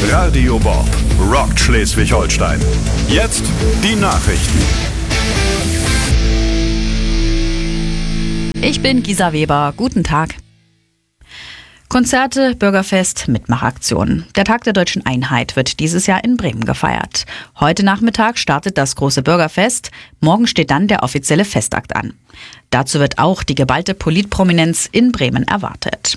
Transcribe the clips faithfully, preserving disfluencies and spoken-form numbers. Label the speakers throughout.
Speaker 1: Radio Bob rockt Schleswig-Holstein. Jetzt die Nachrichten.
Speaker 2: Ich bin Gisa Weber. Guten Tag. Konzerte, Bürgerfest, Mitmachaktionen. Der Tag der Deutschen Einheit wird dieses Jahr in Bremen gefeiert. Heute Nachmittag startet das große Bürgerfest. Morgen steht dann der offizielle Festakt an. Dazu wird auch die geballte Politprominenz in Bremen erwartet.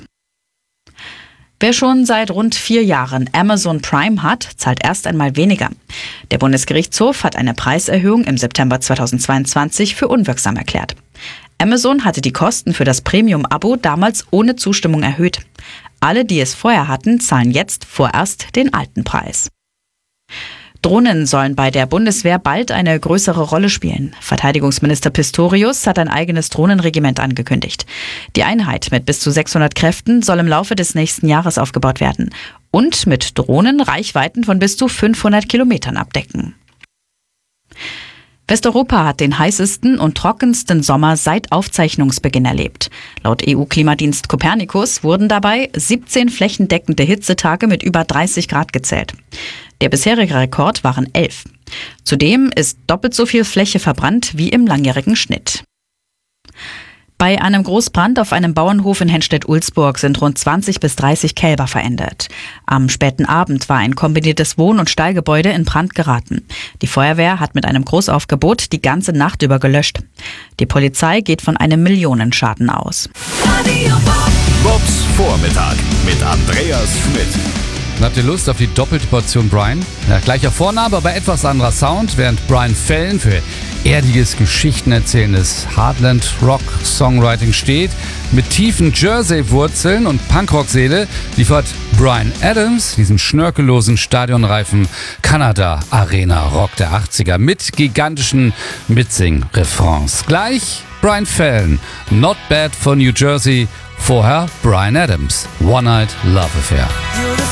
Speaker 2: Wer schon seit rund vier Jahren Amazon Prime hat, zahlt erst einmal weniger. Der Bundesgerichtshof hat eine Preiserhöhung im September zweitausendzweiundzwanzig für unwirksam erklärt. Amazon hatte die Kosten für das Premium-Abo damals ohne Zustimmung erhöht. Alle, die es vorher hatten, zahlen jetzt vorerst den alten Preis. Drohnen sollen bei der Bundeswehr bald eine größere Rolle spielen. Verteidigungsminister Pistorius hat ein eigenes Drohnenregiment angekündigt. Die Einheit mit bis zu sechshundert Kräften soll im Laufe des nächsten Jahres aufgebaut werden und mit Drohnen Reichweiten von bis zu fünfhundert Kilometern abdecken. Westeuropa hat den heißesten und trockensten Sommer seit Aufzeichnungsbeginn erlebt. Laut E U-Klimadienst Copernicus wurden dabei siebzehn flächendeckende Hitzetage mit über dreißig Grad gezählt. Der bisherige Rekord waren elf. Zudem ist doppelt so viel Fläche verbrannt wie im langjährigen Schnitt. Bei einem Großbrand auf einem Bauernhof in Henstedt-Ulzburg sind rund zwanzig bis dreißig Kälber verendet. Am späten Abend war ein kombiniertes Wohn- und Stallgebäude in Brand geraten. Die Feuerwehr hat mit einem Großaufgebot die ganze Nacht über gelöscht. Die Polizei geht von einem Millionenschaden aus.
Speaker 1: Bobs Vormittag mit Andreas Schmidt.
Speaker 3: Habt ihr Lust auf die doppelte Portion Brian? Ja, gleicher Vorname, aber etwas anderer Sound, während Brian Fallon für erdiges, geschichtenerzählendes Heartland-Rock-Songwriting steht. Mit tiefen Jersey-Wurzeln und Punkrock-Seele liefert Bryan Adams diesen schnörkellosen, stadionreifen Kanada-Arena-Rock der achtziger mit gigantischen Mitsing-Refrains. Gleich Brian Fallon, Not Bad for New Jersey, vorher Bryan Adams, One Night Love Affair.